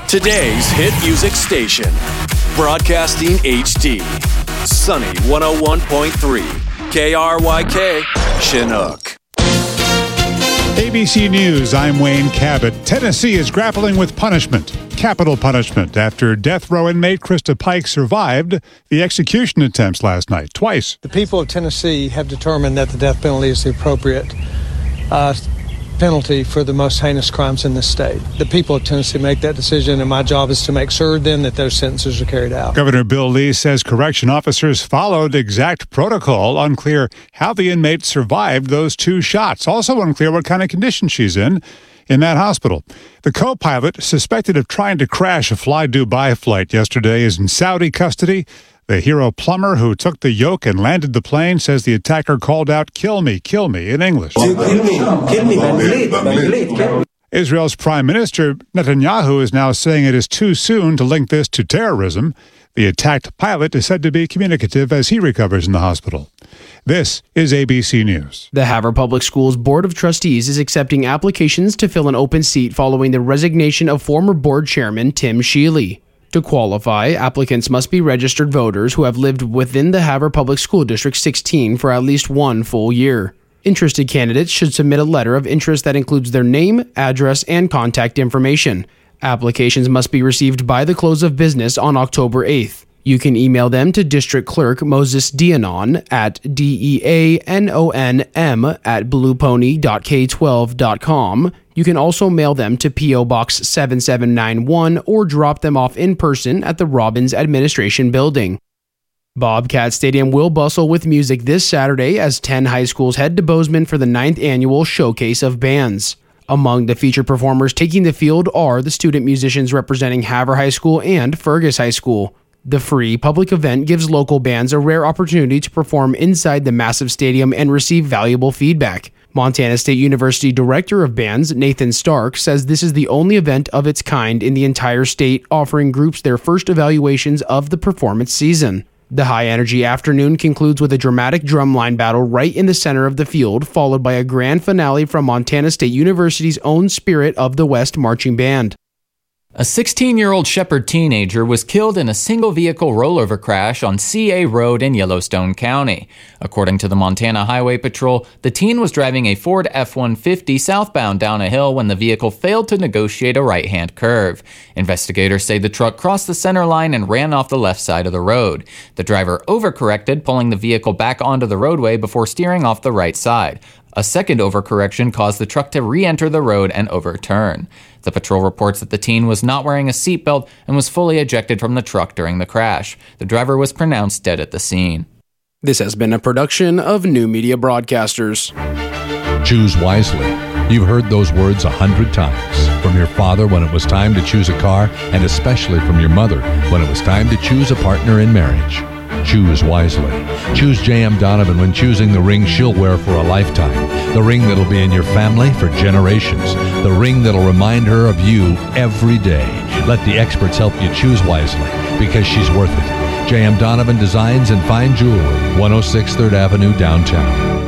Today's hit music station. Broadcasting HD. Sunny 101.3. KRYK, Chinook. ABC News, I'm Wayne Cabot. Tennessee is grappling with punishment, capital punishment, after death row inmate Krista Pike survived the execution attempts last night, twice. The people of Tennessee have determined that the death penalty is the appropriate penalty for the most heinous crimes in this state. The people of Tennessee make that decision, and my job is to make sure then that those sentences are carried out. Governor Bill Lee says correction officers followed exact protocol. Unclear how the inmate survived those two shots. Also unclear what kind of condition she's in that hospital. The co-pilot suspected of trying to crash a Fly Dubai flight yesterday is in Saudi custody. The hero plumber who took the yoke and landed the plane says the attacker called out, kill me in English. Kill me, man, Israel's Prime Minister Netanyahu is now saying it is too soon to link this to terrorism. The attacked pilot is said to be communicative as he recovers in the hospital. This is ABC News. The Havre Public Schools Board of Trustees is accepting applications to fill an open seat following the resignation of former board chairman Tim Shealy. To qualify, applicants must be registered voters who have lived within the Havre Public School District 16 for at least one full year. Interested candidates should submit a letter of interest that includes their name, address, and contact information. Applications must be received by the close of business on October 8th. You can email them to District Clerk Moses Dianon at deanonm@bluepony.k12.com. You can also mail them to P.O. Box 7791 or drop them off in person at the Robbins Administration Building. Bobcat Stadium will bustle with music this Saturday as 10 high schools head to Bozeman for the 9th annual Showcase of Bands. Among the featured performers taking the field are the student musicians representing Havre High School and Fergus High School. The free public event gives local bands a rare opportunity to perform inside the massive stadium and receive valuable feedback. Montana State University Director of Bands, Nathan Stark, says this is the only event of its kind in the entire state, offering groups their first evaluations of the performance season. The high-energy afternoon concludes with a dramatic drumline battle right in the center of the field, followed by a grand finale from Montana State University's own Spirit of the West marching band. A 16-year-old Shepherd teenager was killed in a single-vehicle rollover crash on CA Road in Yellowstone County. According to the Montana Highway Patrol, the teen was driving a Ford F-150 southbound down a hill when the vehicle failed to negotiate a right-hand curve. Investigators say the truck crossed the center line and ran off the left side of the road. The driver overcorrected, pulling the vehicle back onto the roadway before steering off the right side. A second overcorrection caused the truck to re-enter the road and overturn. The patrol reports that the teen was not wearing a seatbelt and was fully ejected from the truck during the crash. The driver was pronounced dead at the scene. This has been a production of New Media Broadcasters. Choose wisely. You've heard those words 100 times. From your father when it was time to choose a car, and especially from your mother when it was time to choose a partner in marriage. Choose wisely. Choose J.M. Donovan when choosing the ring she'll wear for a lifetime. The ring that'll be in your family for generations. The ring that'll remind her of you every day. Let the experts help you choose wisely, because she's worth it. J.M. Donovan Designs and Fine Jewelry, 106 3rd Avenue, downtown.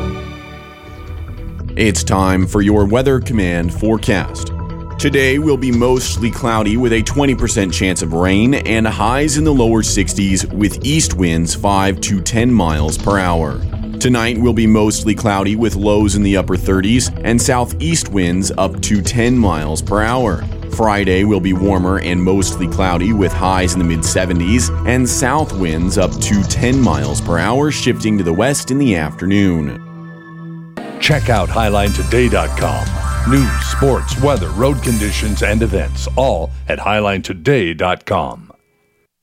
It's time for your Weather Command forecast. Today will be mostly cloudy with a 20% chance of rain and highs in the lower 60s with east winds 5 to 10 miles per hour. Tonight will be mostly cloudy with lows in the upper 30s and southeast winds up to 10 miles per hour. Friday will be warmer and mostly cloudy with highs in the mid-70s and south winds up to 10 miles per hour, shifting to the west in the afternoon. Check out HighlineToday.com. News, sports, weather, road conditions, and events, all at HighlineToday.com.